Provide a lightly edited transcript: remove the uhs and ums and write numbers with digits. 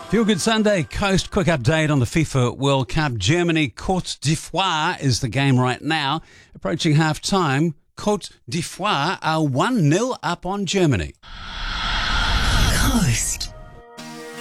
Feel Good Sunday, Coast. Quick update on the FIFA World Cup. Germany, Côte d'Ivoire is the game right now. Approaching half-time, Côte d'Ivoire are 1-0 up on Germany. Coast.